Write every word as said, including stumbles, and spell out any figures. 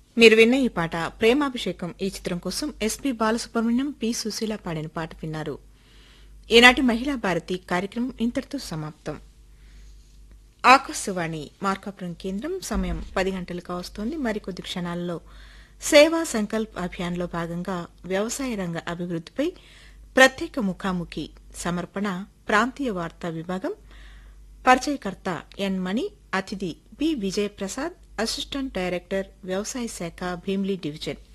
మీరు విన్న ఈ పాట ప్రేమాభిషేకం ఈ చిత్రం కోసం ఎస్పీ బాలసుబ్రహ్మణ్యం పి సుశీల పాడిన పాట విన్నారు. ఈనాటి మహిళా భారతి కార్యక్రమం ఇంతటితో సమాప్తం. ఆకాశవాణి మార్కాపురం కేంద్రం సమయం పది గంటలుగా వస్తోంది. మరికొద్ది క్షణాల్లో సేవా సంకల్ప్ అభియాన్లో భాగంగా వ్యవసాయ రంగ అభివృద్దిపై ప్రత్యేక ముఖాముఖి సమర్పణ ప్రాంతీయ వార్తా విభాగం. పరిచయకర్త ఎన్ మణి, అతిథి బి విజయప్రసాద్, అసిస్టెంట్ డైరెక్టర్ వ్యవసాయ శాఖ భీమిలి డివిజన్.